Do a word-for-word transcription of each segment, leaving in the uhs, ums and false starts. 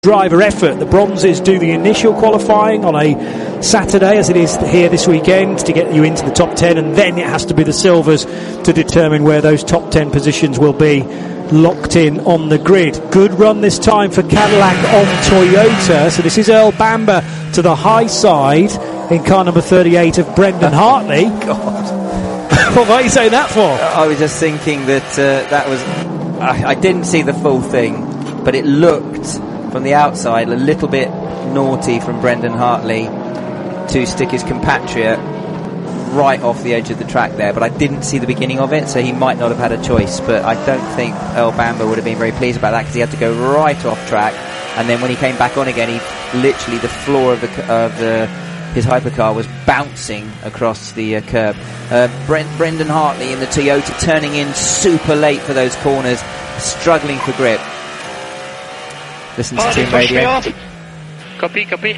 driver effort. The bronzes do the initial qualifying on a Saturday, as it is here this weekend, to get you into the top ten, and then it has to be the silvers to determine where those top ten positions will be locked in on the grid. Good run this time for Cadillac on Toyota. So this is Earl Bamber to the high side in car number thirty-eight of Brendan Hartley. God. What are you saying that for? I was just thinking that uh, that was... I, I didn't see the full thing, but it looked from the outside a little bit naughty from Brendan Hartley to stick his compatriot right off the edge of the track there, but I didn't see the beginning of it, so he might not have had a choice. But I don't think Earl Bamber would have been very pleased about that, because he had to go right off track, and then when he came back on again, he literally, the floor of the of the his hypercar was bouncing across the uh, curb. Uh, Brent, Brendan Hartley in the Toyota turning in super late for those corners, struggling for grip. Listen to team radio. Copy, copy.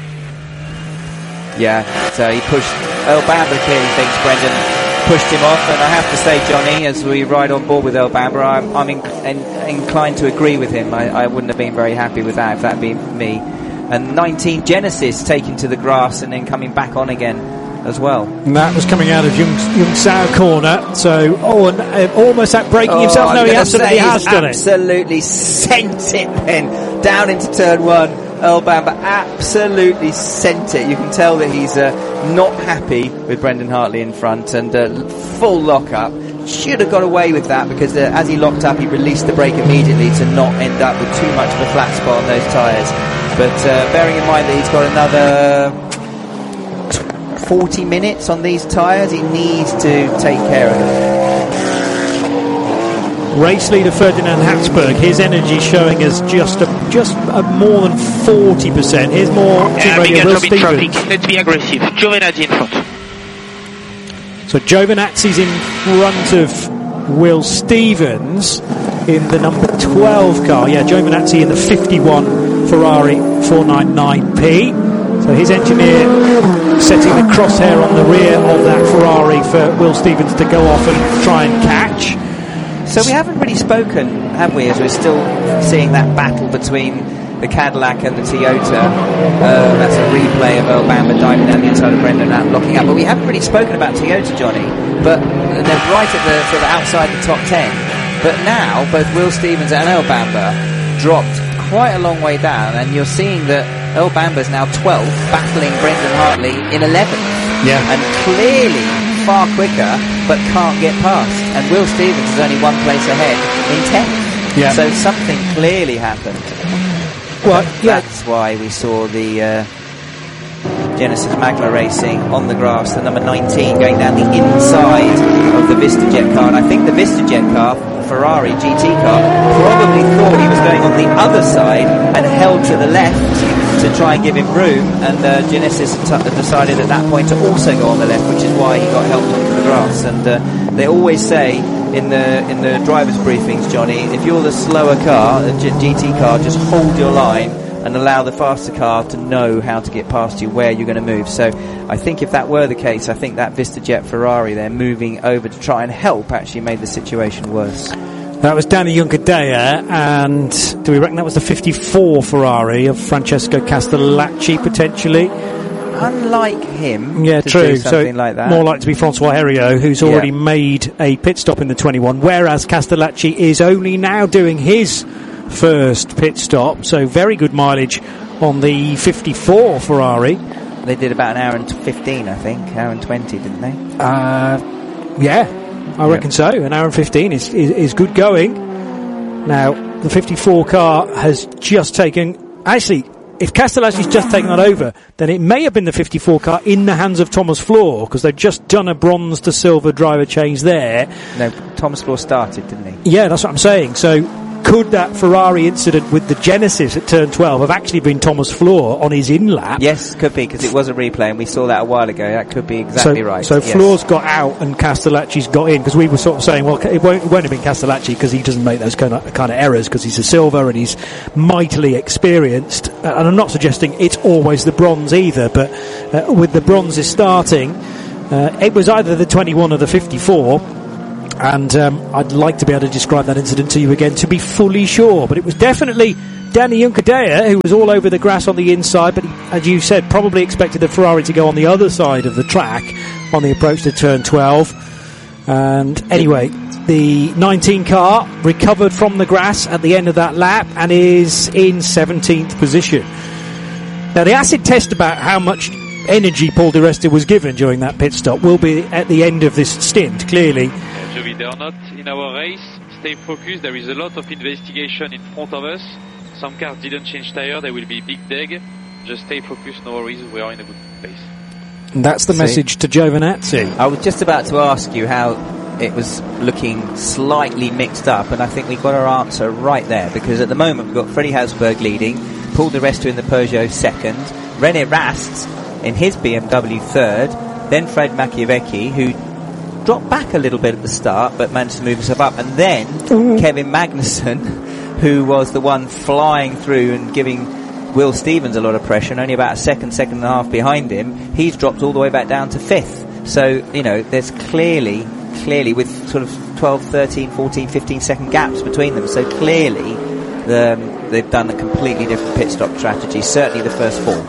Yeah, so he pushed, Earl Bamber clearly thinks Brendan pushed him off, and I have to say, Johnny, as we ride on board with Earl Bamber, I'm, I'm in, in, inclined to agree with him. I, I wouldn't have been very happy with that if that'd been me. And nineteen Genesis taking to the grass and then coming back on again as well. And that was coming out of Young, Young Sow corner, so oh, and uh, almost at breaking oh, himself. I'm No, he absolutely has done absolutely it. Absolutely sent it then down into turn one. Earl Bamber absolutely sent it. You can tell that he's uh, not happy with Brendan Hartley in front, and uh, full lock-up. Should have got away with that, because uh, as he locked up, he released the brake immediately to not end up with too much of a flat spot on those tyres. But uh, bearing in mind that he's got another forty minutes on these tyres, he needs to take care of them. Race leader Ferdinand Hatzberg, his energy showing as just a, just a more than forty percent. Here's more team uh, radio, Will Stevens. Traffic. Let's be aggressive. Giovinazzi in front. So Giovinazzi's in front of Will Stevens in the number twelve car. Yeah, Giovinazzi in the fifty-one Ferrari four ninety-nine P. So his engineer setting the crosshair on the rear of that Ferrari for Will Stevens to go off and try and catch. So we haven't really spoken, have we, as we're still seeing that battle between the Cadillac and the Toyota. Uh, that's a replay of Earl Bamber diving down the inside of Brendan and locking up. But we haven't really spoken about Toyota, Johnny. But they're right at the sort of outside the top ten. But now both Will Stevens and Earl Bamber dropped quite a long way down, and you're seeing that Earl Bamber's now twelfth, battling Brendan Hartley in eleventh. Yeah. And clearly far quicker, but can't get past. And Will Stevens is only one place ahead in tenth. Yeah. So something clearly happened. Well, yeah. That's why we saw the uh, Genesis Magna Racing on the grass, the number nineteen, going down the inside of the VistaJet car. And I think the VistaJet car, the Ferrari G T car, probably thought he was going on the other side and held to the left to try and give him room, and uh, Genesis t- decided at that point to also go on the left, which is why he got helped onto the grass. And uh, they always say in the in the drivers' briefings, Johnny, if you're the slower car, the G- GT car, just hold your line and allow the faster car to know how to get past you, where you're going to move. So I think if that were the case, I think that VistaJet Ferrari there moving over to try and help actually made the situation worse. That was Danny Juncadella, and do we reckon that was the fifty-four Ferrari of Francesco Castellacci, potentially? Unlike him, yeah, to true. do something so like that. More like to be Francois Heriot, who's already yeah. made a pit stop in the twenty-one, whereas Castellacci is only now doing his first pit stop. So very good mileage on the fifty-four Ferrari. They did about an hour and fifteen, I think, hour and twenty, didn't they? Uh, yeah. I reckon yep. so. An hour and fifteen is, is is good going. Now, the fifty-four car has just taken... Actually, if Castellacci's just taken that over, then it may have been the fifty-four car in the hands of Thomas Floor, because they've just done a bronze to silver driver change there. No, Thomas Floor started, didn't he? Yeah, that's what I'm saying. So, could that Ferrari incident with the Genesis at turn twelve have actually been Thomas Floor on his in-lap? Yes, could be, because it was a replay and we saw that a while ago. That could be exactly so, right. So yes. Floor's got out and Castellacci's got in, because we were sort of saying, well, it won't, it won't have been Castellacci because he doesn't make those kind of, kind of errors, because he's a silver and he's mightily experienced. Uh, and I'm not suggesting it's always the bronze either, but uh, with the bronzes starting, uh, it was either the twenty-one or the fifty-four. And um, I'd like to be able to describe that incident to you again to be fully sure, but it was definitely Danny Juncadella, who was all over the grass on the inside, but he, as you said, probably expected the Ferrari to go on the other side of the track on the approach to turn twelve. And anyway, the nineteen car recovered from the grass at the end of that lap and is in seventeenth position. Now, the acid test about how much energy Paul di Resta was given during that pit stop will be at the end of this stint, clearly. Uh, Joey, they are not in our race. Stay focused. There is a lot of investigation in front of us. Some cars didn't change tire. There will be big deg. Just stay focused. No worries. We are in a good place. And that's the See? message to Giovinazzi. I was just about to ask you how it was looking slightly mixed up, and I think we got our answer right there, because at the moment we've got Freddie Hausberg leading, Paul di Resta in the Peugeot second, René Rast in his B M W third, then Fred Machiavecchi, who dropped back a little bit at the start but managed to move himself up, and then mm. Kevin Magnussen, who was the one flying through and giving Will Stevens a lot of pressure, and only about a second, second and a half behind him, he's dropped all the way back down to fifth. So, you know, there's clearly, clearly with sort of twelve, thirteen, fourteen, fifteen second gaps between them, so clearly the, they've done a completely different pit stop strategy, certainly the first four.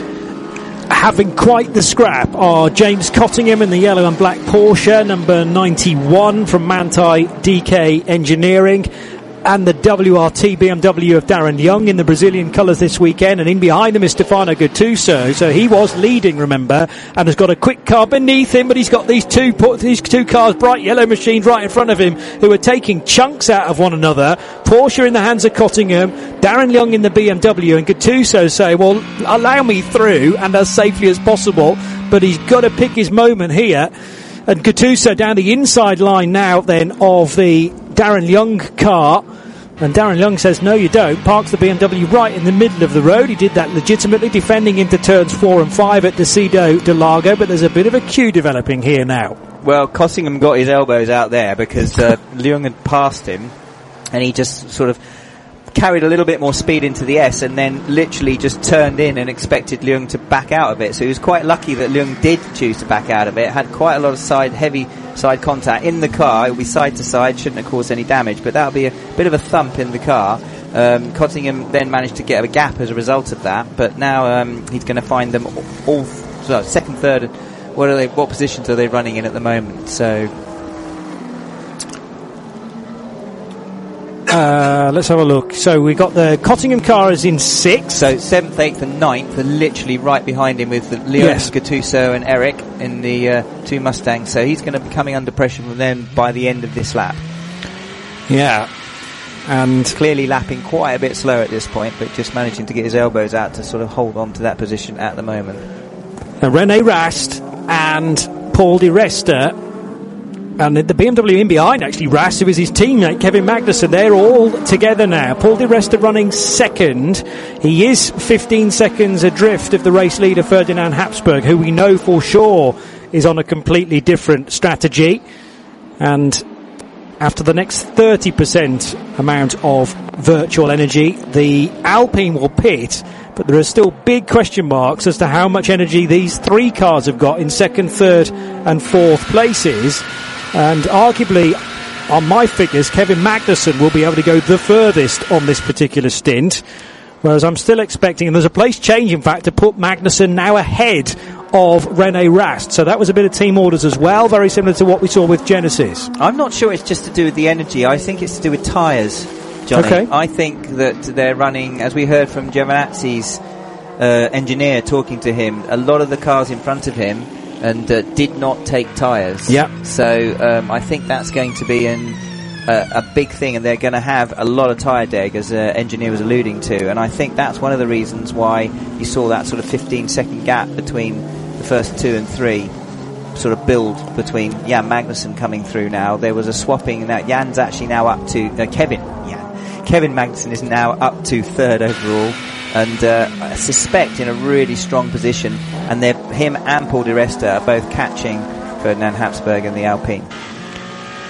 Having quite the scrap are James Cottingham in the yellow and black Porsche, number ninety-one from Manthey D K Engineering, and the W R T B M W of Darren Young in the Brazilian colours this weekend, and in behind them is Stefano Gattuso. So he was leading, remember, and has got a quick car beneath him, but he's got these two these two cars, bright yellow machines right in front of him, who are taking chunks out of one another. Porsche in the hands of Cottingham, Darren Young in the B M W, and Gattuso say, well, allow me through and as safely as possible, but he's got to pick his moment here. And Gattuso down the inside line now then of the Darren Young car, and Darren Young says no you don't, parks the B M W right in the middle of the road. He did that legitimately, defending into turns four and five at Decido de Lago, but there's a bit of a queue developing here now. Well, Cottingham got his elbows out there because uh, Young had passed him, and he just sort of carried a little bit more speed into the S and then literally just turned in and expected Leung to back out of it. So he was quite lucky that Leung did choose to back out of it. Had quite a lot of side, heavy side contact in the car. It will be side to side, shouldn't have caused any damage, but that'll be a bit of a thump in the car. Um, Cottingham then managed to get a gap as a result of that, but now um, he's going to find them all, all so second, third. What are they? What positions are they running in at the moment? So. Uh, let's have a look. So we got the Cottingham car is in sixth. So seventh, eighth, and ninth are literally right behind him with Leon, yes. Gattuso, and Eric in the uh, two Mustangs. So he's going to be coming under pressure from them by the end of this lap. Yeah, and clearly lapping quite a bit slow at this point, but just managing to get his elbows out to sort of hold on to that position at the moment. Uh, René Rast and Paul di Resta. And the B M W in behind, actually, Rast, who is his teammate, Kevin Magnussen, they're all together now. Paul di Resta running second. He is fifteen seconds adrift of the race leader, Ferdinand Habsburg, who we know for sure is on a completely different strategy. And after the next thirty percent amount of virtual energy, the Alpine will pit, but there are still big question marks as to how much energy these three cars have got in second, third and fourth places. And arguably, on my figures, Kevin Magnussen will be able to go the furthest on this particular stint, whereas I'm still expecting, and there's a place change, in fact, to put Magnussen now ahead of René Rast. So that was a bit of team orders as well, very similar to what we saw with Genesis. I'm not sure it's just to do with the energy. I think it's to do with tyres, Johnny. Okay. I think that they're running, as we heard from Giovinazzi's uh, engineer talking to him, a lot of the cars in front of him and uh, did not take tyres. Yeah. So um, I think that's going to be an, uh, a big thing, and they're going to have a lot of tyre deg, as the uh, engineer was alluding to. And I think that's one of the reasons why you saw that sort of fifteen second gap between the first two and three sort of build between Jan Magnussen coming through now. There was a swapping. Now Jan's actually now up to uh, Kevin. Yeah, Kevin Magnussen is now up to third overall, and uh, I suspect in a really strong position. And they're, him and Paul di Resta are both catching Ferdinand Habsburg and the Alpine.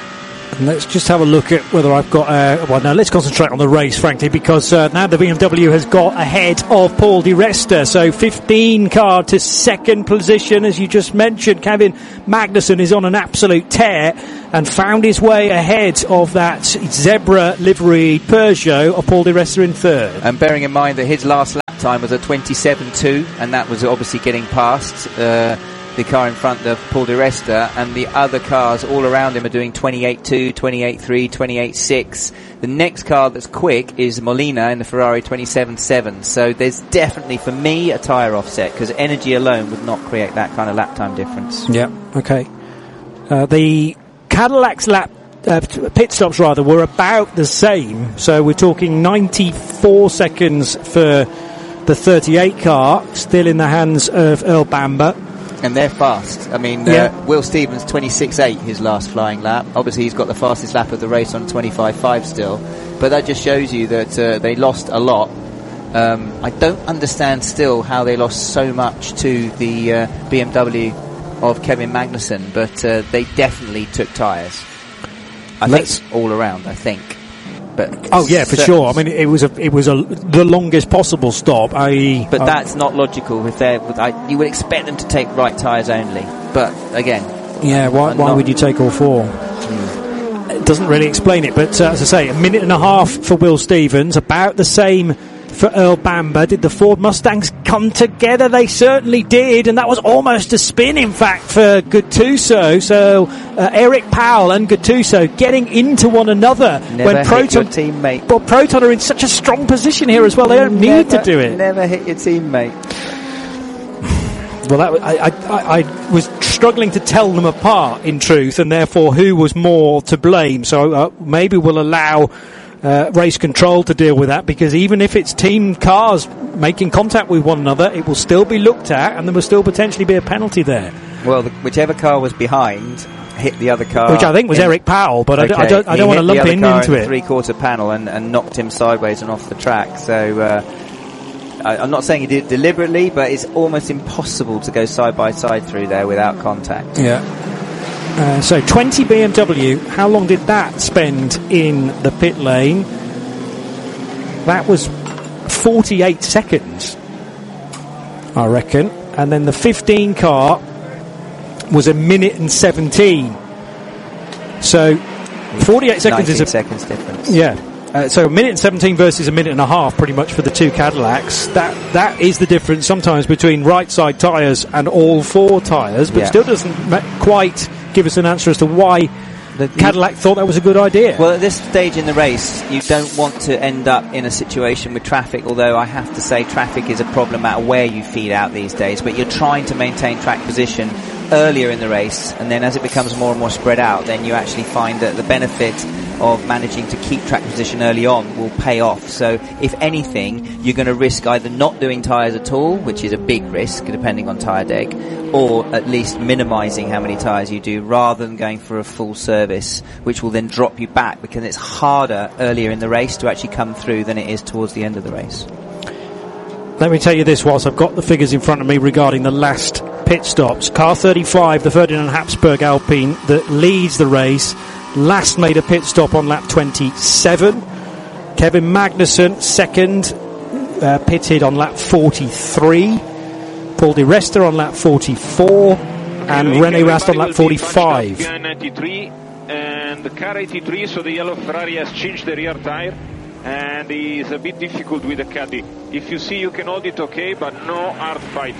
And let's just have a look at whether I've got... Uh, well, no, let's concentrate on the race, frankly, because uh, now the B M W has got ahead of Paul di Resta. So fifteen car to second position, as you just mentioned. Kevin Magnussen is on an absolute tear and found his way ahead of that zebra livery Peugeot of Paul di Resta in third. And bearing in mind that his last lap time was a twenty-seven two, and that was obviously getting past... Uh, the car in front of Paul di Resta, and the other cars all around him are doing twenty-eight two, twenty-eight three, twenty-eight six. The next car that's quick is Molina in the Ferrari twenty-seven seven. So there's definitely, for me, a tyre offset, because energy alone would not create that kind of lap time difference. Yeah, okay. Uh, the Cadillac's lap uh, pit stops rather were about the same. So we're talking ninety-four seconds for the thirty-eight car, still in the hands of Earl Bamber. And they're fast. I mean, yeah. uh, Will Stevens, twenty-six eight, his last flying lap. Obviously, he's got the fastest lap of the race on twenty-five five still. But that just shows you that uh, they lost a lot. Um, I don't understand still how they lost so much to the uh, B M W of Kevin Magnussen, but uh, they definitely took tyres. I Let's think all around, I think. But oh yeah, for sure. I mean, it was a, it was a, the longest possible stop. I. But uh, that's not logical. If they're, I, you would expect them to take right tyres only. But again, yeah. Why, why would you take all four? Hmm. It doesn't really explain it. But uh, as I say, a minute and a half for Will Stevens, about the same for Earl Bamber. Did the Ford Mustangs come together? They certainly did, and that was almost a spin, in fact, for Gattuso. So uh, Eric Powell and Gattuso getting into one another. Never when hit Proton, your teammate. Well, Proton are in such a strong position here as well. They don't never, need to do it. Never hit your teammate. Well, that, I, I, I was struggling to tell them apart, in truth, and therefore who was more to blame. So uh, maybe we'll allow uh, race control to deal with that, because even if it's team cars making contact with one another, it will still be looked at, and there will still potentially be a penalty there. Well, the, whichever car was behind hit the other car, which I think was in, Eric Powell, but okay, I, I don't, I don't want to lump him into in it. Three-quarter panel and, and knocked him sideways and off the track. So. Uh, I'm not saying he did it deliberately, but it's almost impossible to go side by side through there without contact. Yeah. Uh, so twenty B M W, how long did that spend in the pit lane? That was forty-eight seconds, I reckon. And then the fifteen car was a minute and seventeen. So forty-eight seconds is a seconds difference. Yeah. Uh, so a minute and seventeen versus a minute and a half, pretty much, for the two Cadillacs. That that is the difference sometimes between right side tyres and all four tyres, but yeah. still doesn't ma- quite give us an answer as to why the Cadillac thought that was a good idea. Well, at this stage in the race, you don't want to end up in a situation with traffic, although I have to say traffic is a problem no matter where you feed out these days, but you're trying to maintain track position earlier in the race, and then as it becomes more and more spread out, then you actually find that the benefit of managing to keep track position early on will pay off. So if anything, you're going to risk either not doing tyres at all, which is a big risk depending on tyre deg, or at least minimising how many tyres you do rather than going for a full service, which will then drop you back, because it's harder earlier in the race to actually come through than it is towards the end of the race. Let me tell you this whilst I've got the figures in front of me regarding the last pit stops. Car thirty-five, the Ferdinand Habsburg Alpine that leads the race, last made a pit stop on lap twenty-seven. Kevin Magnussen, second, uh, pitted on lap forty-three. Paul di Resta on lap forty-four. And René Rast on lap forty-five. ninety-three and the car eighty-three, so the yellow Ferrari has changed the rear tire and is a bit difficult with the caddy. If you see, you can hold it okay, but no hard fight.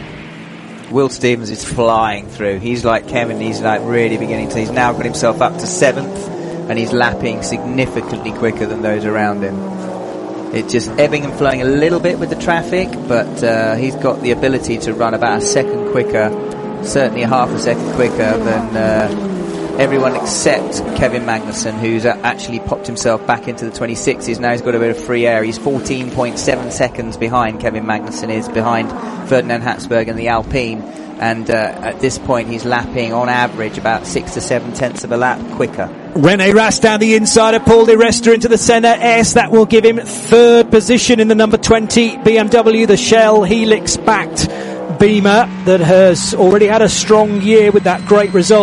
Will Stevens is flying through. He's like Kevin, he's like really beginning to, he's now got himself up to seventh, and he's lapping significantly quicker than those around him. It's just ebbing and flowing a little bit with the traffic, but uh, he's got the ability to run about a second quicker, certainly a half a second quicker than uh, everyone except Kevin Magnussen, who's actually popped himself back into the twenty-sixes. Now he's got a bit of free air. He's fourteen point seven seconds behind Kevin Magnussen is behind Ferdinand Habsburg and the Alpine, and uh, at this point he's lapping on average about six to seven tenths of a lap quicker. René Rast down the inside of Paul di Resta into the centre S. That will give him third position in the number twenty B M W, the Shell Helix backed Beamer that has already had a strong year with that great result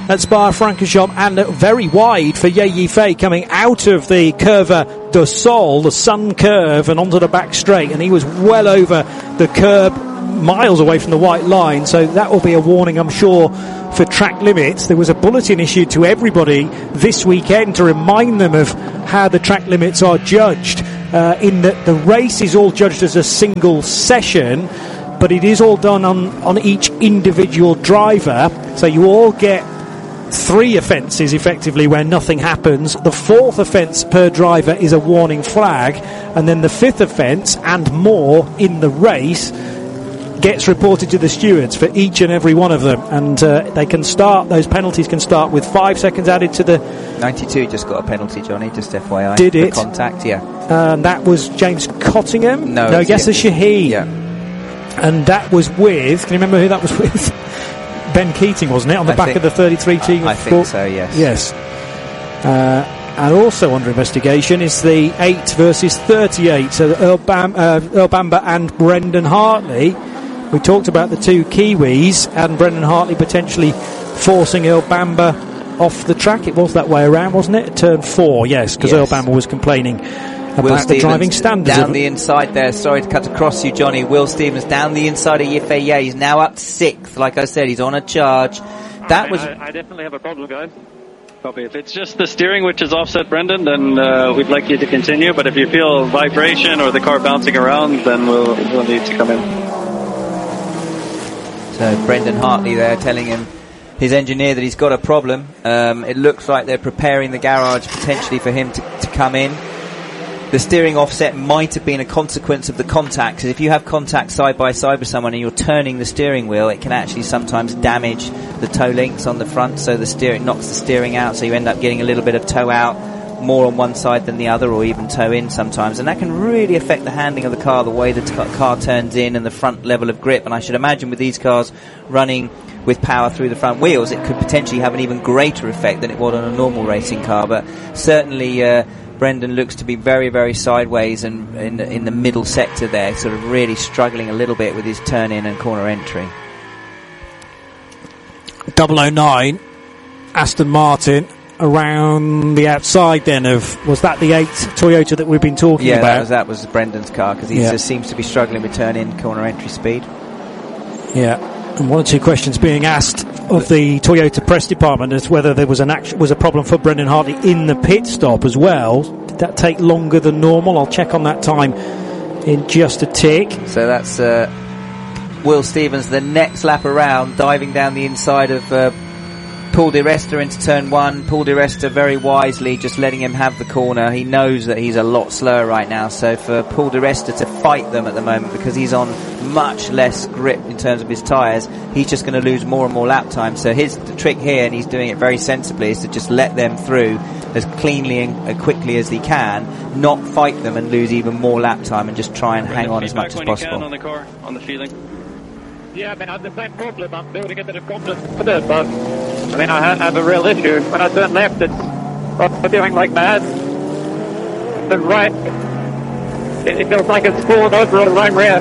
at Spa-Francorchamps, and very wide for Ye Yifei coming out of the Curva do Sol, the sun curve, and onto the back straight, and he was well over the curb, miles away from the white line, so that will be a warning, I'm sure, for track limits. There was a bulletin issued to everybody this weekend to remind them of how the track limits are judged, uh, in that the race is all judged as a single session, but it is all done on, on each individual driver, so you all get three offences effectively where nothing happens. The fourth offence per driver is a warning flag, and then the fifth offence and more in the race gets reported to the stewards for each and every one of them, and uh, they can start, those penalties can start with five seconds added to the... ninety-two just got a penalty, Johnny, just F Y I. Did it? For contact, yeah. And that was James Cottingham? No, no Yasser Shaheen. Yeah. And that was with, can you remember who that was with? Ben Keating, wasn't it, on the I back think, of the thirty-three team? I, I think so, yes. Yes. Uh, and also under investigation is the eight versus thirty-eight, so Earl, Bam, uh, Earl Bamber and Brendan Hartley. We talked about the two Kiwis and Brendan Hartley potentially forcing Earl Bamber off the track. It was that way around, wasn't it? Turn four, yes, because yes. Earl Bamber was complaining about Will the Stevens driving standards. Down the inside there, sorry to cut across you, Johnny. Will Stevens down the inside of Yifei Ye. He's now up to sixth. Like I said, he's on a charge. That I, was. I, I definitely have a problem, guys. Copy. If it's just the steering which is offset, Brendan, then uh, we'd like you to continue. But if you feel vibration or the car bouncing around, then we'll, we'll need to come in. So Brendan Hartley there telling him, his engineer, that he's got a problem. Um, it looks like they're preparing the garage potentially for him to, to come in. The steering offset might have been a consequence of the contact, because if you have contact side by side with someone and you're turning the steering wheel, it can actually sometimes damage the toe links on the front, so the steering knocks the steering out, so you end up getting a little bit of toe out, more on one side than the other, or even toe in sometimes, and that can really affect the handling of the car, the way the t- car turns in and the front level of grip. And I should imagine with these cars running with power through the front wheels, it could potentially have an even greater effect than it would on a normal racing car. But certainly uh, Brendan looks to be very, very sideways and in, in the middle sector there, sort of really struggling a little bit with his turn in and corner entry. double oh nine, Aston Martin, around the outside then of, was that the eight Toyota that we've been talking yeah, about? Yeah, that was, that was Brendan's car, because he yeah. just seems to be struggling with turn in, corner entry speed. Yeah, and one or two questions being asked of the Toyota press department as whether there was an act- was a problem for Brendan Hartley in the pit stop as well. Did that take longer than normal? I'll check on that time in just a tick. So that's uh, Will Stevens the next lap around, diving down the inside of uh, Paul Di Resta into turn one. Paul Di Resta very wisely just letting him have the corner. He knows that he's a lot slower right now, so for Paul Di Resta to fight them at the moment, because he's on much less grip in terms of his tyres, he's just going to lose more and more lap time. So his the trick here, and he's doing it very sensibly, is to just let them through as cleanly and quickly as he can, not fight them and lose even more lap time, and just try and hang on as much as possible. On the car, on the feeling. Yeah, I mean, I have the same problem. I'm building a bit of confidence with it, but I mean, I have a real issue. When I turn left, it's I'm doing like mad. The right, it, it feels like it's fallen over on the right rear.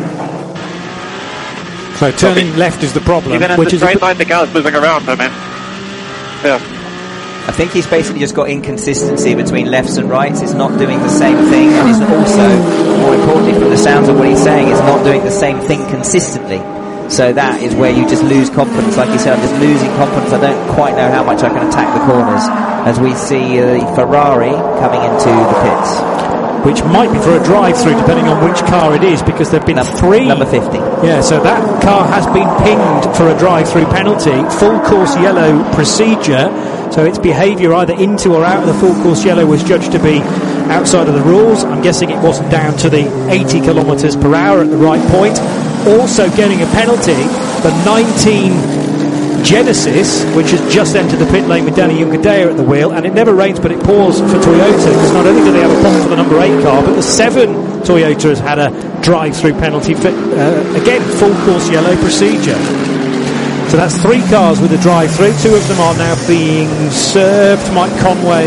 So turning okay. left is the problem. Even in which the is straight line, the car's moving around, I mean. Yeah. I think he's basically just got inconsistency between lefts and rights. It's not doing the same thing, and it's also, more importantly from the sounds of what he's saying, it's not doing the same thing consistently. So that is where you just lose confidence. Like you said, I'm just losing confidence. I don't quite know how much I can attack the corners, as we see uh, the Ferrari coming into the pits. Which might be for a drive-through, depending on which car it is, because there have been number, three. Number fifty. Yeah, so that car has been pinged for a drive-through penalty. Full course yellow procedure. So its behaviour either into or out of the full course yellow was judged to be outside of the rules. I'm guessing it wasn't down to the eighty kilometres per hour at the right point. Also getting a penalty, the nineteen Genesis, which has just entered the pit lane with Danny Juncadella at the wheel, and it never rains but it pours for Toyota, because not only do they have a problem for the number eight car, but the seven Toyota has had a drive-through penalty for, uh, again, full course yellow procedure. So that's three cars with a drive-through. Two of them are now being served. Mike Conway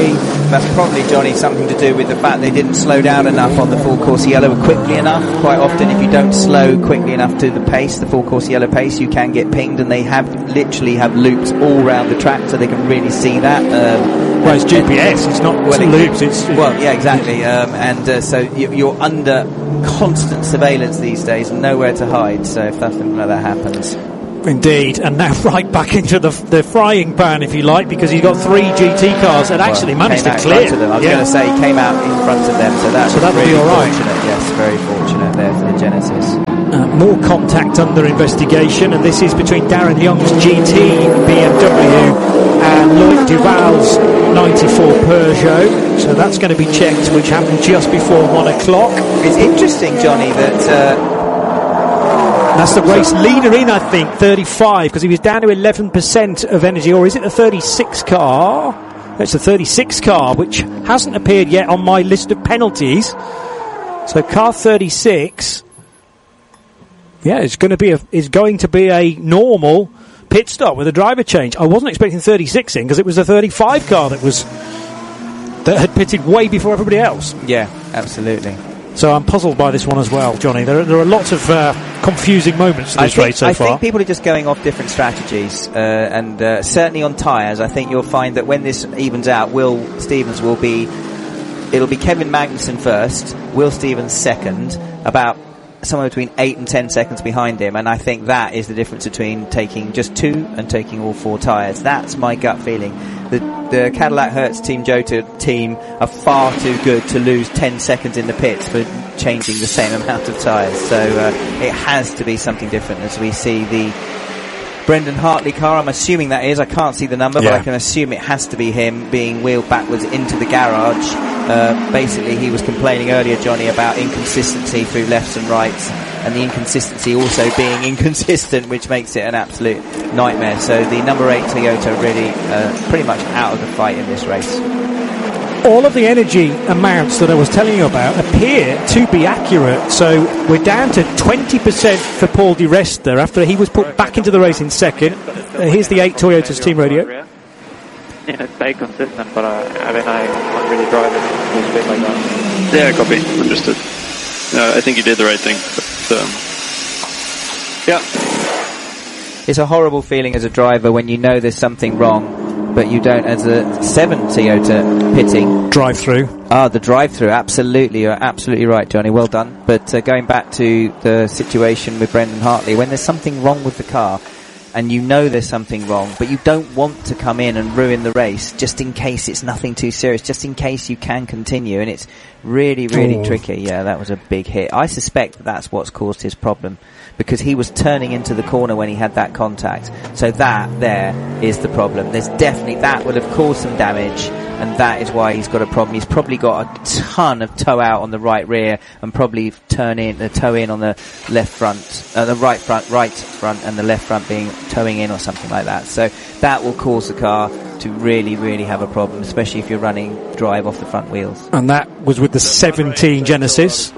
that's probably, Johnny, something to do with the fact they didn't slow down enough on the full course yellow quickly enough. Quite often, if you don't slow quickly enough to the pace, the full course yellow pace, you can get pinged, and they have literally have loops all around the track, so they can really see that. Um, well, it's G P S, it's not well, it, loops. It's, it's well, yeah, exactly. Um, and uh, so you, you're under constant surveillance these days, nowhere to hide. So if something like that happens. Indeed, and now right back into the the frying pan, if you like, because he's got three G T cars and actually well, managed to out clear. Them. I was yeah. going to say he came out in front of them, so that so that would really be all right. Fortunate. Yes, very fortunate there for the Genesis. Uh, more contact under investigation, and this is between Darren Young's G T B M W and Loic Duval's ninety-four Peugeot. So that's going to be checked, which happened just before one o'clock. It's interesting, Johnny, that. Uh, That's the race leader in, I think, thirty-five, because he was down to eleven percent of energy, or is it the thirty-six car? It's the thirty-six car, which hasn't appeared yet on my list of penalties. So car thirty-six, yeah, it's going to be a, is going to be a normal pit stop with a driver change. I wasn't expecting thirty-six in, because it was the thirty-five car that was that had pitted way before everybody else. Yeah, absolutely. So I'm puzzled by this one as well, Johnny. There are, there are lots of uh, confusing moments in this think, race so I far. I think people are just going off different strategies, uh, and uh, certainly on tyres, I think you'll find that when this evens out, Will Stevens will be, it'll be Kevin Magnussen first, Will Stevens second, about somewhere between eight and ten seconds behind him, and I think that is the difference between taking just two and taking all four tyres. That's my gut feeling. The, the Cadillac Hertz Team Jota team are far too good to lose ten seconds in the pits for changing the same amount of tyres. So uh, it has to be something different as we see the Brendan Hartley car. I'm assuming that is. I can't see the number, yeah. but I can assume it has to be him being wheeled backwards into the garage. Uh, basically, he was complaining earlier, Johnny, about inconsistency through lefts and rights, and the inconsistency also being inconsistent, which makes it an absolute nightmare. So the number eight Toyota really uh, pretty much out of the fight in this race. All of the energy amounts that I was telling you about appear to be accurate. So we're down to twenty percent for Paul Di Resta after he was put back into the race in second. Uh, here's the eight Toyota's team radio. Yeah, stay consistent, but uh, I mean, I can't really drive it a bit like that. Yeah, copy. Understood. Uh, I think you did the right thing. But, um, yeah. It's a horrible feeling as a driver when you know there's something wrong, but you don't. As a seven Toyota pitting drive through. Ah, the drive through. Absolutely, you're absolutely right, Johnny. Well done. But uh, going back to the situation with Brendan Hartley, when there's something wrong with the car, and you know there's something wrong, but you don't want to come in and ruin the race just in case it's nothing too serious, just in case you can continue, and it's really, really oh. tricky. Yeah, that was a big hit. I suspect that that's what's caused his problem, because he was turning into the corner when he had that contact. So that there is the problem. There's definitely, that would have caused some damage, and that is why he's got a problem. He's probably got a ton of toe out on the right rear, and probably turn in, uh, toe in on the left front, uh, the right front, right front, and the left front being towing in or something like that. So that will cause the car to really, really have a problem, especially if you're running drive off the front wheels. And that was with the seventeen Genesis.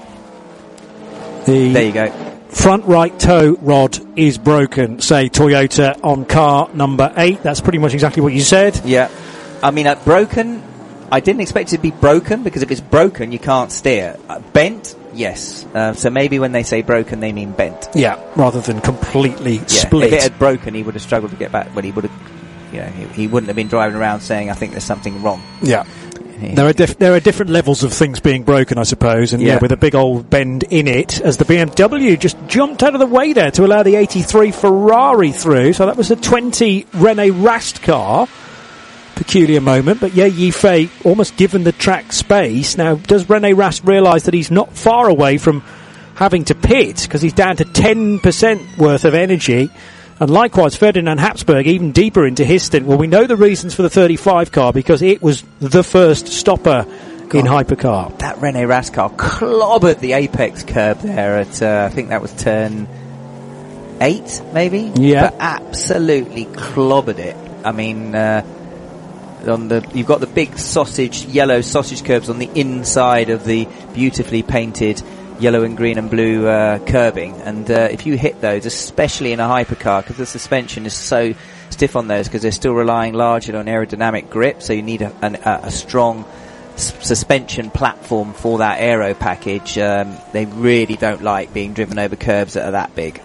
The there you go. Front right toe rod is broken, say Toyota on car number eight. That's pretty much exactly what you said. Yeah. I mean, uh, broken, I didn't expect it to be broken, because if it's broken, you can't steer. Uh, bent, yes. Uh, so maybe when they say broken, they mean bent. Yeah, rather than completely yeah. split. If it had broken, he would have struggled to get back. Well, he would have, you know, he, he wouldn't have been driving around saying, I think there's something wrong. Yeah. There are diff- there are different levels of things being broken, I suppose, and yeah. yeah, with a big old bend in it, as the B M W just jumped out of the way there to allow the eighty-three Ferrari through. So that was the twenty Rene Rast car. Peculiar moment, but yeah, Yifei almost given the track space. Now, does Rene Rast realise that he's not far away from having to pit, because he's down to ten percent worth of energy? And likewise, Ferdinand Habsburg even deeper into his stint. Well, we know the reasons for the thirty-five car, because it was the first stopper God, in hypercar. That Rene Rast car clobbered the apex curb there at, uh, I think that was turn eight, maybe? Yeah. But absolutely clobbered it. I mean, uh, on the, you've got the big sausage, yellow sausage curbs on the inside of the beautifully painted yellow and green and blue uh, curbing, and uh, if you hit those, especially in a hypercar, because the suspension is so stiff on those because they're still relying largely on aerodynamic grip, so you need a, an, a, a strong s- suspension platform for that aero package. Um, they really don't like being driven over curbs that are that big.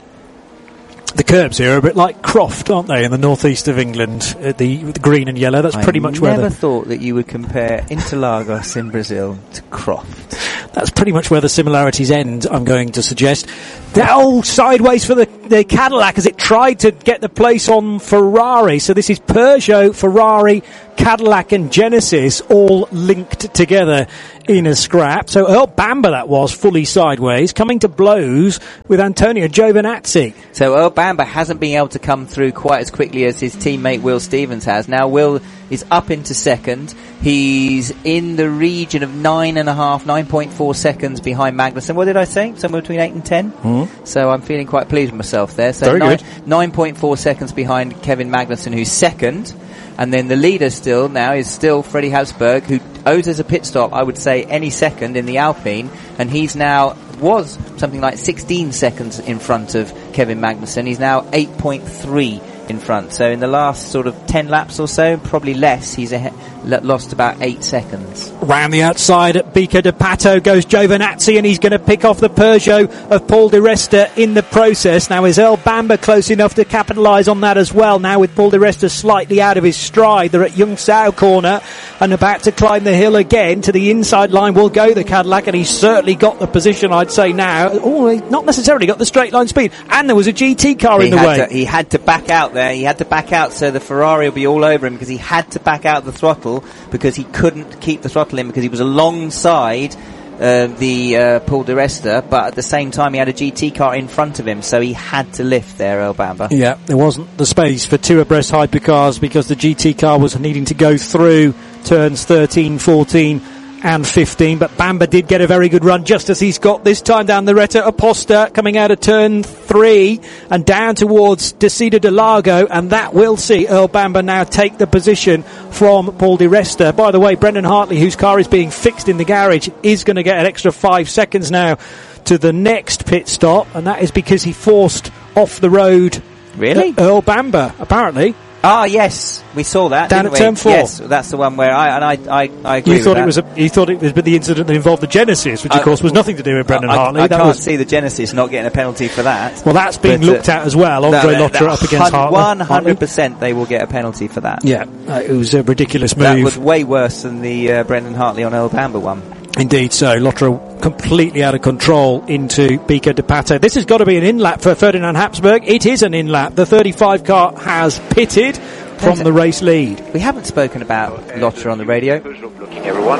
The curbs here are a bit like Croft, aren't they, in the northeast of England? Uh, the, the green and yellow. That's pretty I much where. I never the, thought that you would compare Interlagos in Brazil to Croft. That's pretty much where the similarities end, I'm going to suggest. Oh, sideways for the, the Cadillac as it tried to get the place on Ferrari. So this is Peugeot, Ferrari, Cadillac and Genesis all linked together in a scrap. So Earl Bamber, that was, fully sideways, coming to blows with Antonio Giovinazzi. So Earl Bamber hasn't been able to come through quite as quickly as his teammate Will Stevens has. Now Will is up into second. He's in the region of nine and a half, nine point four seconds behind Magnussen. What did I say? Somewhere between eight and ten? Mm-hmm. So I'm feeling quite pleased with myself there. So Very nine, good. nine point four seconds behind Kevin Magnussen, who's second. And then the leader still now is still Freddie Habsburg, who owes us a pit stop, I would say, any second in the Alpine. And he's now, was something like sixteen seconds in front of Kevin Magnussen. He's now eight point three in front. So in the last sort of ten laps or so, probably less, he's a, lost about eight seconds. Round the outside at Bica de Pato goes Giovinazzi, and he's going to pick off the Peugeot of Paul di Resta in the process. Now is Earl Bamber close enough to capitalise on that as well? Now with Paul di Resta slightly out of his stride, they're at Yung Sao corner and about to climb the hill again. To the inside line will go the Cadillac, and he's certainly got the position, I'd say now. Oh, he's not necessarily got the straight line speed, and there was a G T car he in the had way. To, he had to back out there. He had to back out so the Ferrari will be all over him, because he had to back out the throttle because he couldn't keep the throttle in because he was alongside uh, the uh, Paul di Resta, but at the same time he had a G T car in front of him, so he had to lift there, Earl Bamber. Yeah, there wasn't the space for two abreast hypercars because the G T car was needing to go through turns thirteen, fourteen and fifteen, but Bamber did get a very good run just as he's got this time down the Retta Oposta, coming out of turn three and down towards Desida de Lago, and that will see Earl Bamber now take the position from Paul di Resta. By the way, Brendan Hartley, whose car is being fixed in the garage, is going to get an extra five seconds now to the next pit stop, and that is because he forced off the road Really? Earl Bamber, apparently. Ah, yes, we saw that, Down didn't at we? turn four. Yes, that's the one where I and I, I, I agree You with thought that. it was a, you thought it was the incident that involved the Genesis, which of I- course was nothing to do with Brendan I, Hartley. I That can't was, see the Genesis not getting a penalty for that. well, that's being But, uh, looked at as well. Andre Lotterer up against Hartley. One hundred percent, they will get a penalty for that. Yeah, uh, it was a ridiculous That move. was way worse than the uh, Brendan Hartley on Earl Bamber one. Indeed so. Lotterer completely out of control into Bica de Pato. This has got to be an in-lap for Ferdinand Habsburg. It is an in-lap. The thirty-five car has pitted from the race lead. We haven't spoken about Lotterer on the radio. Blocking everyone.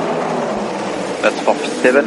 That's for P seven.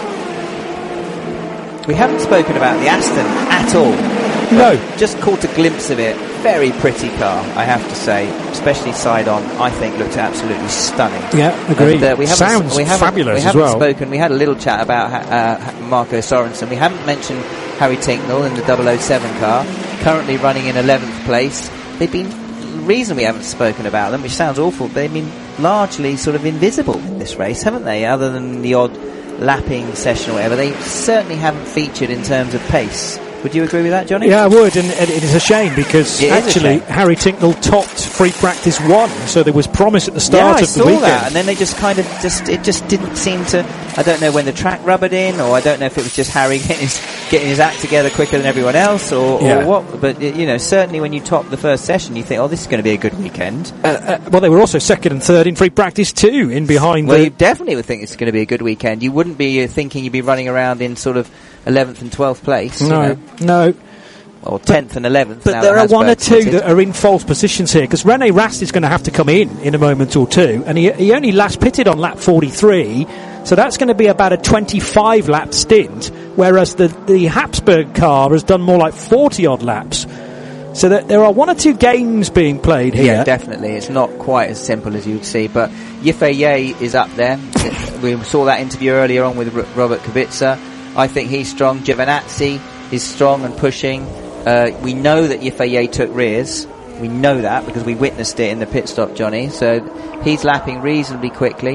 We haven't spoken about the Aston at all. No. Just caught a glimpse of it. Very pretty car, I have to say. Especially side on, I think looked absolutely stunning. Yeah, agreed. And, uh, we haven't, Sounds we haven't, fabulous we as haven't well. spoken. We had a little chat about uh, Marco Sorensen. We haven't mentioned Harry Tinknell in the double oh seven car, currently running in eleventh place. They've been, the reason we haven't spoken about them, which sounds awful, but they've been largely sort of invisible in this race, haven't they? Other than the odd lapping session or whatever, they certainly haven't featured in terms of pace. Would you agree with that, Johnny? Yeah, I would, and, and it is a shame because It is a actually shame. Harry Tinknell topped free practice one, so there was promise at the start yeah, I of the saw weekend. that, and then they just kind of just it just didn't seem to. I don't know when the track rubbered in, or I don't know if it was just Harry getting his getting his act together quicker than everyone else, or, Yeah. or what. But you know, certainly when you top the first session, you think, oh, this is going to be a good weekend. Uh, uh, well, they were also second and third in free practice too, in behind Well, the... you definitely would think it's going to be a good weekend. You wouldn't be uh, thinking you'd be running around in sort of eleventh and twelfth place. No, you know, no. or tenth and eleventh. But now there that are one or Habsburg's two fitted. that are in false positions here, because Rene Rast is going to have to come in in a moment or two, and he, he only last pitted on lap forty-three, so that's going to be about a twenty-five lap stint, whereas the, the Habsburg car has done more like forty odd laps. So that there are one or two games being played here. Yeah, definitely. It's not quite as simple as you'd see, but Yifei is up there. We saw that interview earlier on with R- Robert Kubica. I think he's strong. Giovinazzi is strong and pushing. Uh, we know that Yifei took rears. We know that because we witnessed it in the pit stop, Johnny. So he's lapping reasonably quickly.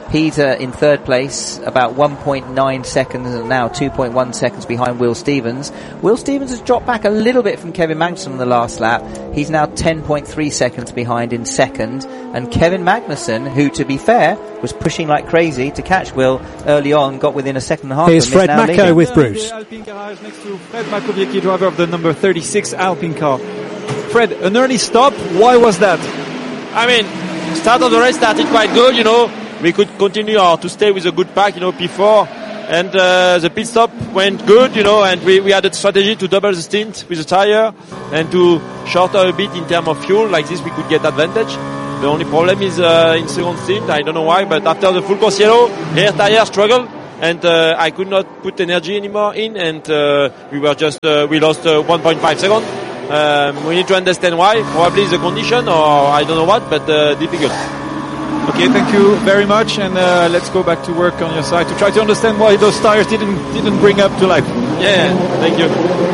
He's uh, in third place, about one point nine seconds, and now two point one seconds behind Will Stevens. Will Stevens has dropped back a little bit from Kevin Magnussen on the last lap. He's now ten point three seconds behind in second. And Kevin Magnussen, who, to be fair, was pushing like crazy to catch Will early on, got within a second and a half. Here's Fred Mako with Bruce. Alpine garage next to Fred Makowiecki, driver of the number thirty-six Alpine car. Fred, an early stop. Why was that? I mean, start of the race started quite good, you know. We could continue or to stay with a good pack, you know, P four. And uh, the pit stop went good, you know, and we, we had a strategy to double the stint with the tire and to shorter a bit in terms of fuel. Like this, we could get advantage. The only problem is uh, in second stint, I don't know why, but after the full course yellow, rear tire struggled. And uh, I could not put energy anymore in, and uh, we were just uh, we lost uh, one point five seconds. Um, we need to understand why. Probably the condition, or I don't know what, but uh, difficult. Okay, thank you very much, and uh, let's go back to work on your side to try to understand why those tires didn't didn't bring up to life. Yeah, thank you.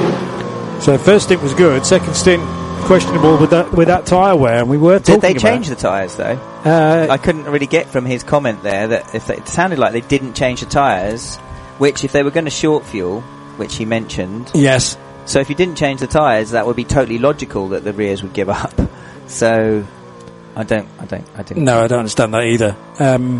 So first stint was good, second stint questionable with that with that tyre wear, and we were talking Did they about change the tyres though? Uh, I couldn't really get from his comment there that if they, it sounded like they didn't change the tyres, which if they were going to short fuel, which he mentioned. Yes. So if you didn't change the tyres, that would be totally logical that the rears would give up. So I don't, I don't, I didn't. No, I don't understand that either. Um,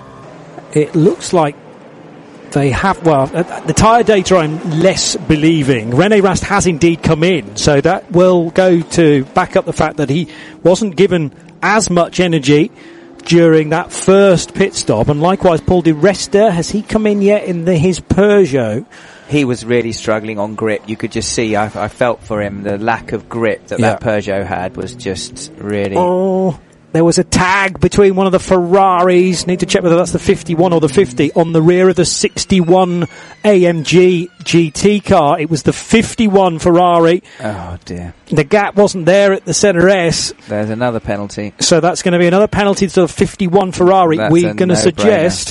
it looks like they have, well, uh, the tyre data I'm less believing. René Rast has indeed come in, so that will go to back up the fact that he wasn't given as much energy during that first pit stop, and likewise Paul Di Resta, has he come in yet in the, his Peugeot? He was really struggling on grip. You could just see, I, I felt for him, the lack of grip that yeah. that Peugeot had was just really... Oh, there was a tag between one of the Ferraris, need to check whether that's the fifty-one or the fifty, on the rear of the sixty-one A M G G T car. It was the fifty-one Ferrari. Oh dear. The gap wasn't there at the centre S. There's another penalty. So that's going to be another penalty to the fifty-one Ferrari. That's We're going to suggest...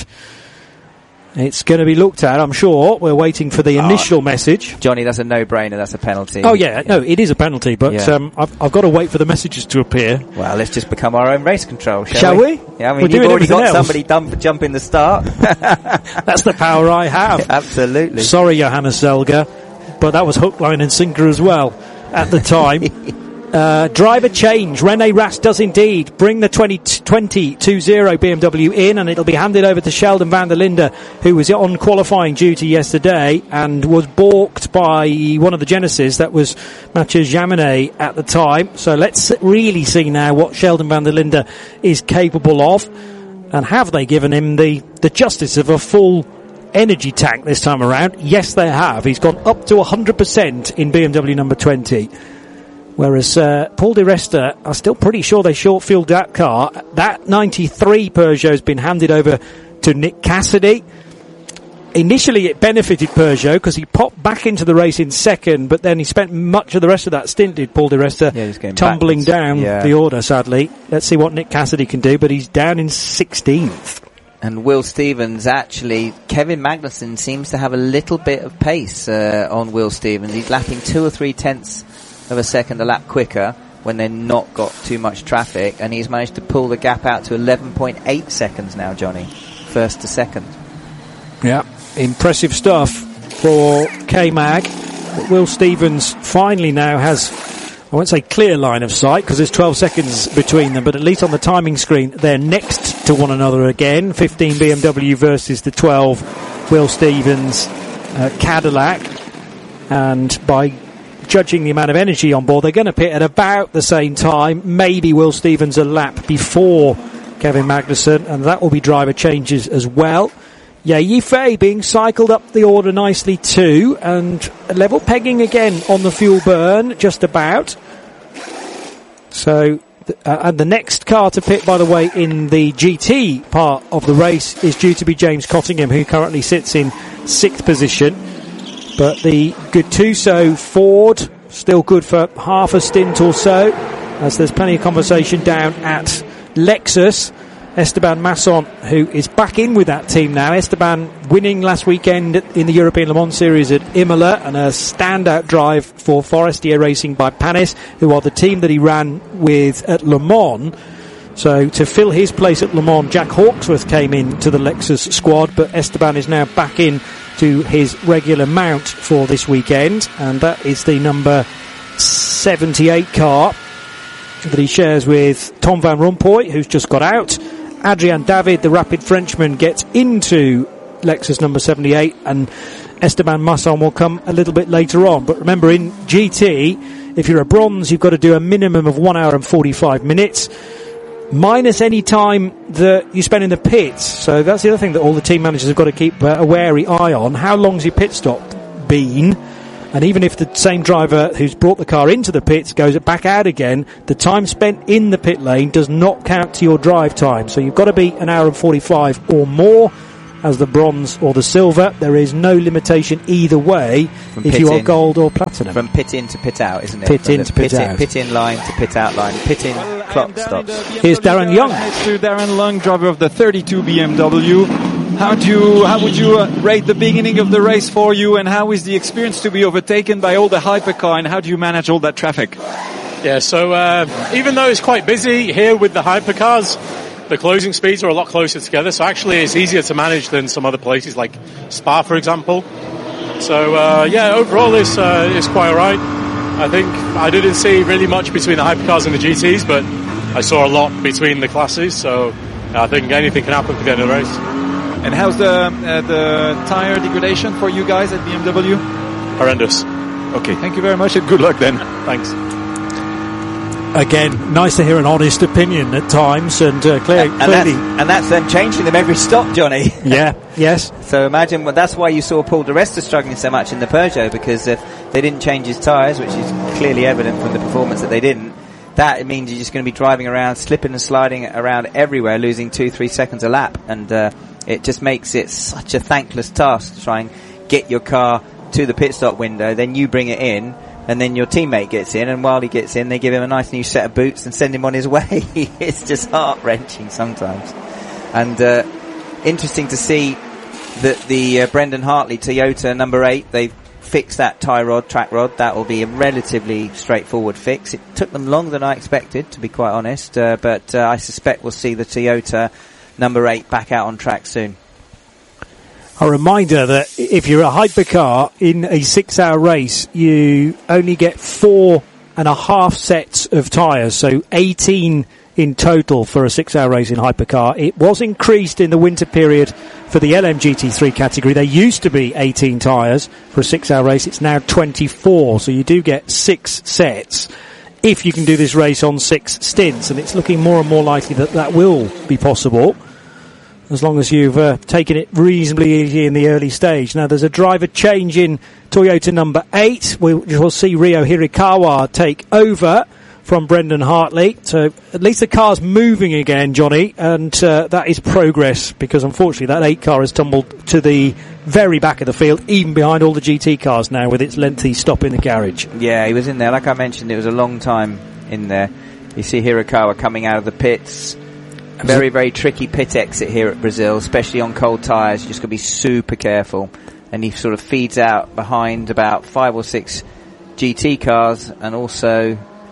It's going to be looked at, I'm sure. We're waiting for the initial oh, message. Johnny, that's a no-brainer. That's a penalty. Oh, yeah. yeah. No, it is a penalty, but yeah. um, I've, I've got to wait for the messages to appear. Well, let's just become our own race control, shall, shall we? we? Yeah, I mean, We're you've already got else. somebody done for jumping the start. That's the power I have. Absolutely. Sorry, Johannes Zelger, but that was hook, line and sinker as well at the time. Uh, driver change. René Rast does indeed bring the twenty twenty B M W in, and it'll be handed over to Sheldon van der Linde, who was on qualifying duty yesterday and was balked by one of the Genesis. That was Mathieu Jaminet at the time. So let's really see now what Sheldon van der Linde is capable of, and have they given him the, the justice of a full energy tank this time around? Yes, they have. He's gone up to one hundred percent in B M W number twenty. Whereas uh, Paul Di Resta, I'm still pretty sure they short-fueled that car. That ninety-three Peugeot has been handed over to Nick Cassidy. Initially, it benefited Peugeot because he popped back into the race in second, but then he spent much of the rest of that stint, did Paul Di Resta, yeah, tumbling backwards. down yeah. the order, sadly. Let's see what Nick Cassidy can do, but he's down in sixteenth. And Will Stevens, actually, Kevin Magnussen seems to have a little bit of pace uh, on Will Stevens. He's lapping two or three tenths of a second a lap quicker when they've not got too much traffic, and he's managed to pull the gap out to eleven point eight seconds now, Johnny, first to second. Yeah, impressive stuff for K-Mag. Will Stevens finally now has, I won't say clear line of sight because there's twelve seconds between them, but at least on the timing screen they're next to one another again. fifteen B M W versus the twelve Will Stevens uh, Cadillac, and by judging the amount of energy on board, they're going to pit at about the same time. Maybe Will Stevens a lap before Kevin Magnussen, and that will be driver changes as well. Yeah, Yifei being cycled up the order nicely too, and level pegging again on the fuel burn, just about. So, th- uh, and the next car to pit, by the way, in the G T part of the race is due to be James Cottingham, who currently sits in sixth position. But the Gattuso Ford, still good for half a stint or so, as there's plenty of conversation down at Lexus. Esteban Masson, who is back in with that team now. Esteban winning last weekend in the European Le Mans Series at Imola, and a standout drive for Forestier Racing by Panis, who are the team that he ran with at Le Mans. So to fill his place at Le Mans, Jack Hawksworth came in to the Lexus squad, but Esteban is now back in to his regular mount for this weekend, and that is the number seventy-eight car that he shares with Tom Van Rompuy, who's just got out. Adrian David, the rapid Frenchman, gets into Lexus number seventy-eight, and Esteban Masson will come a little bit later on. But remember, in G T, if you're a bronze, you've got to do a minimum of one hour and forty-five minutes, minus any time that you spend in the pits. So that's the other thing that all the team managers have got to keep uh, a wary eye on. How long's your pit stop been? And even if the same driver who's brought the car into the pits goes back out again, the time spent in the pit lane does not count to your drive time. So you've got to be an hour and forty-five or more as the bronze or the silver. There is no limitation either way From if you are in, gold or platinum. From pit in to pit out, isn't it? Pit From in to pit, pit out. In, pit in line to pit out line. Pit in, well, clock uh, stops. Here's Darren Young. It's to Darren Young, driver of the thirty-two B M W. How do you, how would you uh, rate the beginning of the race for you, and how is the experience to be overtaken by all the hypercar, and how do you manage all that traffic? Yeah, so uh, even though it's quite busy here with the hypercars, the closing speeds are a lot closer together, so actually it's easier to manage than some other places like Spa, for example. So uh, yeah, overall it's, uh, it's quite alright. I think I didn't see really much between the hypercars and the G Ts, but I saw a lot between the classes, so I think anything can happen for the end of the race. And how's the uh, the tire degradation for you guys at B M W? Horrendous. Okay, thank you very much and good luck then. Thanks. Again, nice to hear an honest opinion at times, and uh, clear, and, and clearly... That's, and that's them changing them every stop, Johnny. Yeah, yes. So imagine, well, that's why you saw Paul di Resta struggling so much in the Peugeot, because if they didn't change his tyres, which is clearly evident from the performance that they didn't, that means you're just going to be driving around, slipping and sliding around everywhere, losing two, three seconds a lap, and uh, it just makes it such a thankless task to try and get your car to the pit stop window, then you bring it in, and then your teammate gets in, and while he gets in, they give him a nice new set of boots and send him on his way. It's just heart-wrenching sometimes. And uh, interesting to see that the uh, Brendan Hartley Toyota number eight, they've fixed that tie rod, track rod. That will be a relatively straightforward fix. It took them longer than I expected, to be quite honest, uh, but uh, I suspect we'll see the Toyota number eight back out on track soon. A reminder that if you're a hypercar in a six-hour race, you only get four and a half sets of tyres, so eighteen in total for a six-hour race in hypercar. It was increased in the winter period for the L M G T three category. There used to be eighteen tyres for a six-hour race. It's now twenty-four, so you do get six sets if you can do this race on six stints, and it's looking more and more likely that that will be possible, as long as you've uh, taken it reasonably easy in the early stage. Now, there's a driver change in Toyota number eight. We'll, we'll see Ryo Hirakawa take over from Brendan Hartley. So at least the car's moving again, Johnny, and uh, that is progress, because unfortunately that eight car has tumbled to the very back of the field, even behind all the G T cars now with its lengthy stop in the garage. Yeah, he was in there. Like I mentioned, it was a long time in there. You see Hirakawa coming out of the pits. Very, very tricky pit exit here at Brazil, especially on cold tyres. You just got to be super careful. And he sort of feeds out behind about five or six G T cars, and also,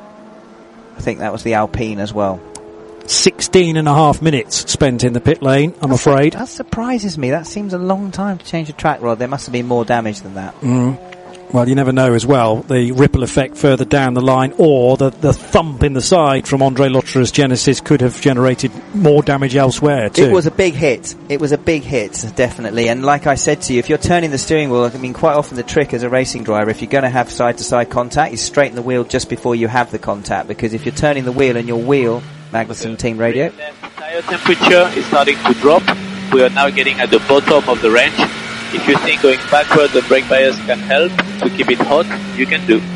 I think that was the Alpine as well. Sixteen and a half minutes spent in the pit lane, I'm That's afraid. A, that surprises me. That seems a long time to change a track rod. There must have been more damage than that. Mm. Well, you never know as well. The ripple effect further down the line, or the, the thump in the side from Andre Lotterer's Genesis could have generated more damage elsewhere too. It was a big hit. It was a big hit, definitely. And like I said to you, if you're turning the steering wheel, I mean, quite often the trick as a racing driver, if you're going to have side-to-side contact, you straighten the wheel just before you have the contact, because if you're turning the wheel and your wheel, Magnussen Team Radio. Tire temperature is starting to drop. We are now getting at the bottom of the range. If you think going backwards the brake bias can help to keep it hot, you can do.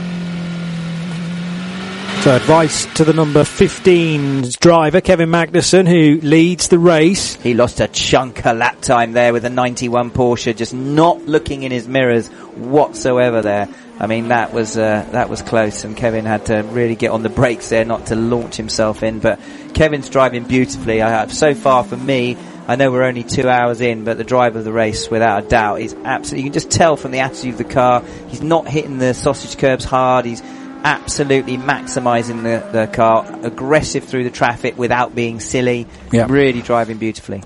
So advice to the number fifteen's driver, Kevin Magnussen, who leads the race. He lost a chunk of lap time there with a ninety-one Porsche, just not looking in his mirrors whatsoever there. I mean, that was uh, that was close, and Kevin had to really get on the brakes there not to launch himself in. But Kevin's driving beautifully. I have, so far for me, I know we're only two hours in, but the driver of the race, without a doubt, is absolutely, you can just tell from the attitude of the car, he's not hitting the sausage curbs hard, he's absolutely maximising the, the car, aggressive through the traffic without being silly, yeah. really driving beautifully.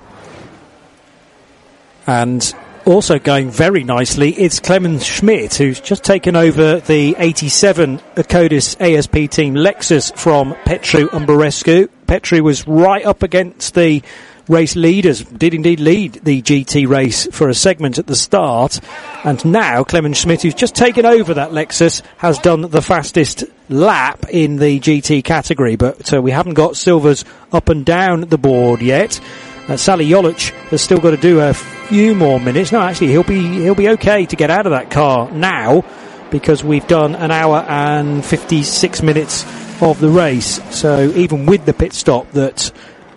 And also going very nicely, it's Clemens Schmidt, who's just taken over the eighty-seven Acodis A S P team Lexus from Petru Umberescu. Petru was right up against the race leaders, did indeed lead the G T race for a segment at the start, and now Clemens Schmidt, who's just taken over that Lexus, has done the fastest lap in the G T category, but uh, we haven't got silvers up and down the board yet. Uh, Sally Jolic has still got to do a few more minutes. No, actually, he'll be he'll be okay to get out of that car now, because we've done an hour and fifty-six minutes of the race. So even with the pit stop that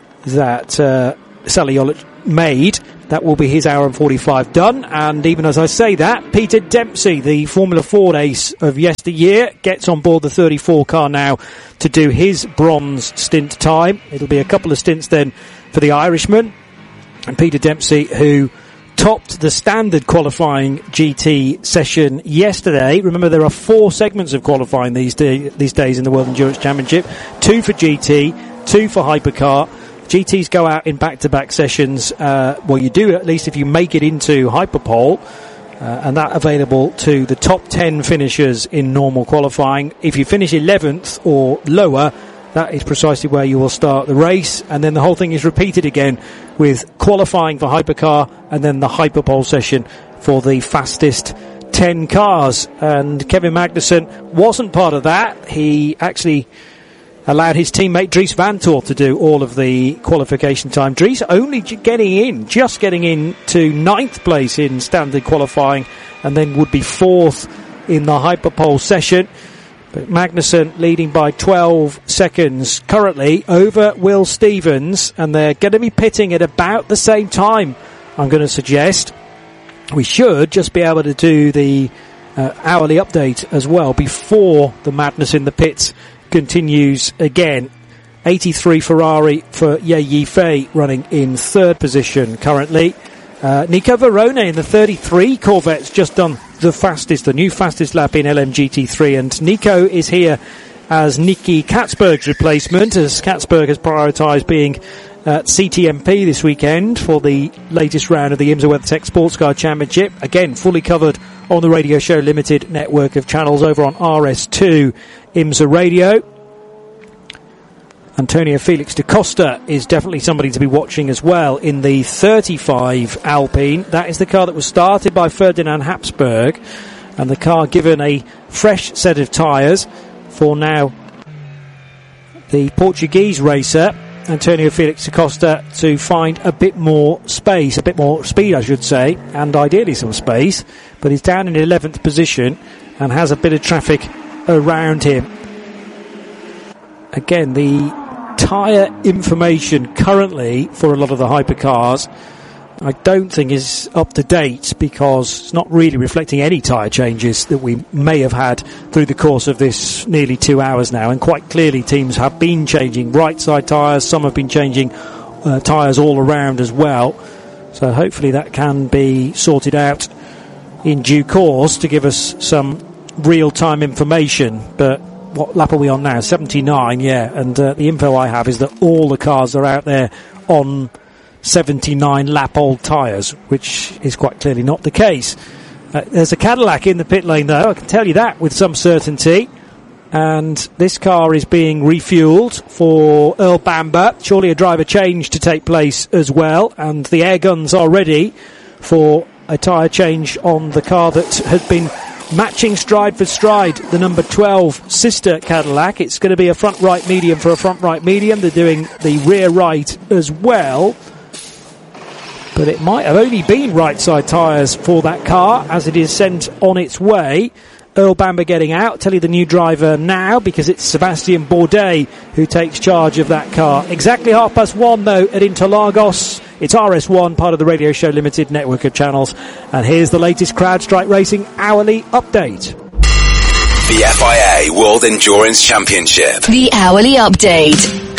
that uh, Sally Jolic made, that will be his hour and forty-five done. And even as I say that, Peter Dempsey, the Formula Ford ace of yesteryear, gets on board the thirty-four car now to do his bronze stint time. It'll be a couple of stints then for the Irishman. And Peter Dempsey, who topped the standard qualifying G T session yesterday. Remember, there are four segments of qualifying these, day, these days in the World Endurance Championship. Two for G T, two for Hypercar. G Ts go out in back-to-back sessions. Uh, well, you do at least if you make it into Hyperpole, uh, and that available to the top ten finishers in normal qualifying. If you finish eleventh or lower, that is precisely where you will start the race, and then the whole thing is repeated again with qualifying for Hypercar and then the Hyperpole session for the fastest ten cars. And Kevin Magnussen wasn't part of that. He actually allowed his teammate Dries Vanthoor to do all of the qualification time. Dries only j- getting in, just getting in to ninth place in standard qualifying, and then would be fourth in the Hyperpole session. But Magnussen leading by twelve seconds currently over Will Stevens, and they're going to be pitting at about the same time, I'm going to suggest. We should just be able to do the uh, hourly update as well before the madness in the pits continues again. eighty-three Ferrari for Ye Yifei running in third position currently. Uh, Nico Verona in the thirty-three Corvette's just done the fastest, the new fastest lap in L M G T three, and Nico is here as Nicky Katzberg's replacement, as Katzberg has prioritised being at C T M P this weekend for the latest round of the IMSA WeatherTech Sports Car Championship. Again, fully covered on the Radio Show Limited network of channels over on R S two IMSA Radio. Antonio Felix da Costa is definitely somebody to be watching as well in the thirty-five Alpine. That is the car that was started by Ferdinand Habsburg, and the car given a fresh set of tyres for now the Portuguese racer Antonio Felix da Costa to find a bit more space, a bit more speed I should say, and ideally some space, but he's down in eleventh position and has a bit of traffic around him. Again, the tyre information currently for a lot of the hypercars I don't think is up to date, because it's not really reflecting any tyre changes that we may have had through the course of this nearly two hours now, and quite clearly teams have been changing right side tyres, some have been changing uh, tyres all around as well, so hopefully that can be sorted out in due course to give us some real-time information. But what lap are we on now? seventy-nine, yeah. And uh, the info I have is that all the cars are out there on seventy-nine lap old tyres, which is quite clearly not the case. Uh, there's a Cadillac in the pit lane though, I can tell you that with some certainty. And this car is being refueled for Earl Bamber. Surely a driver change to take place as well. And the air guns are ready for a tyre change on the car that had been matching stride for stride the number twelve sister Cadillac. It's going to be a front right medium for a front right medium. They're doing the rear right as well, but it might have only been right side tyres for that car as it is sent on its way. Earl Bamber getting out. Tell you the new driver now, because it's Sebastian Bourdais who takes charge of that car. Exactly half past one though at Interlagos. It's R S one, part of the Radio Show Limited network of channels. And here's the latest CrowdStrike Racing hourly update. The F I A World Endurance Championship. The hourly update.